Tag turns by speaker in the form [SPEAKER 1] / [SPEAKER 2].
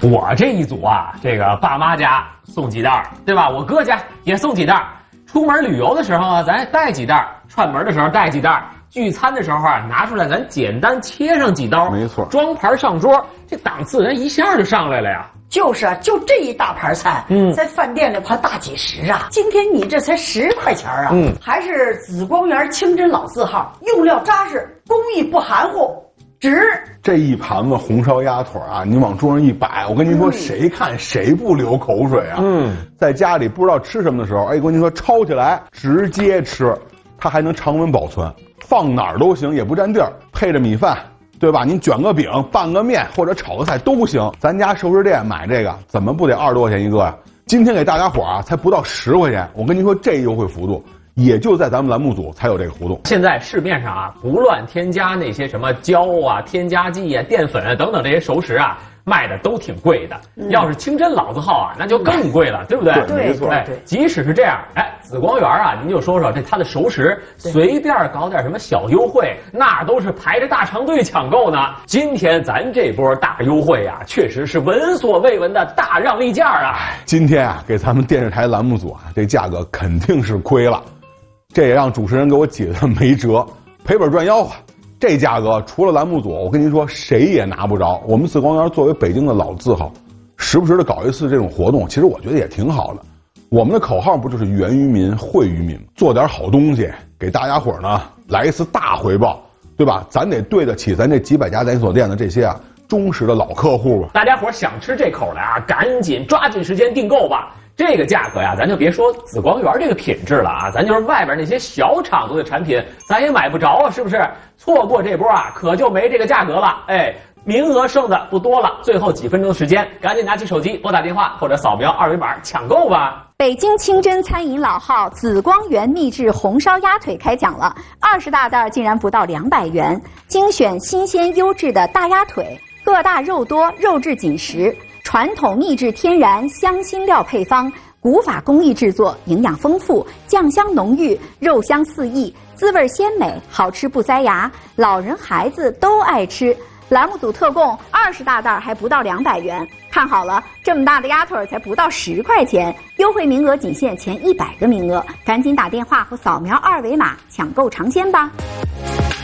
[SPEAKER 1] 我这一组啊，这个爸妈家送几袋，对吧？我哥家也送几袋。出门旅游的时候啊，咱带几袋；串门的时候带几袋；聚餐的时候啊，拿出来咱简单切上几刀，
[SPEAKER 2] 没错，
[SPEAKER 1] 装盘上桌，这档次人一下就上来了呀。
[SPEAKER 3] 就是啊，就这一大盘菜，在饭店里怕大几十啊。今天你这才10块钱啊，还是紫光园清真老字号，用料扎实，工艺不含糊，值。
[SPEAKER 2] 这一盘子红烧鸭腿啊，你往桌上一摆，我跟您说，谁看谁不流口水啊？在家里不知道吃什么的时候，哎，我跟您说，抄起来直接吃，它还能常温保存，放哪儿都行，也不占地儿，配着米饭。对吧？您卷个饼、拌个面或者炒个菜都行。咱家熟食店买这个怎么不得20多块钱一个呀？今天给大家伙啊，才不到10块钱。我跟您说，这优惠幅度也就在咱们栏目组才有这个活动。
[SPEAKER 1] 现在市面上啊，不乱添加那些什么胶啊、添加剂啊、淀粉啊等等这些熟食啊，卖的都挺贵的。要是清真老字号啊，那就更贵了，对不对？
[SPEAKER 2] 对，没错。
[SPEAKER 1] 哎，即使是这样，哎，紫光园啊，您就说说这它的熟食，随便搞点什么小优惠，那都是排着大长队抢购呢。今天咱这波大优惠啊，确实是闻所未闻的大让利价啊！
[SPEAKER 2] 今天啊，给咱们电视台栏目组啊，这价格肯定是亏了，这也让主持人给我解的没辙，赔本赚吆喝。这价格除了栏目组，我跟您说，谁也拿不着。我们紫光园作为北京的老字号，时不时的搞一次这种活动，其实我觉得也挺好的。我们的口号不就是源于民、惠于民，做点好东西，给大家伙呢来一次大回报，对吧？咱得对得起咱这几百家连锁店的这些啊忠实的老客户吧。
[SPEAKER 1] 大家伙想吃这口的啊，赶紧抓紧时间订购吧。这个价格呀，咱就别说紫光园这个品质了啊，咱就是外边那些小厂子的产品，咱也买不着啊，是不是？错过这波啊，可就没这个价格了。哎，名额剩的不多了，最后几分钟的时间，赶紧拿起手机拨打电话或者扫描2维码抢购吧。
[SPEAKER 4] 北京清真餐饮老号紫光园秘制红烧鸭腿开讲了，20大袋竟然不到200元，精选新鲜优质的大鸭腿，个大肉多，肉质紧实。传统秘制天然香辛料配方，古法工艺制作，营养丰富，酱香浓郁，肉香四溢，滋味鲜美，好吃不塞牙，老人孩子都爱吃。栏目组特供20大袋还不到200元，看好了，这么大的鸭腿才不到10块钱，优惠名额仅限前100个名额，赶紧打电话或扫描2维码抢购尝鲜吧。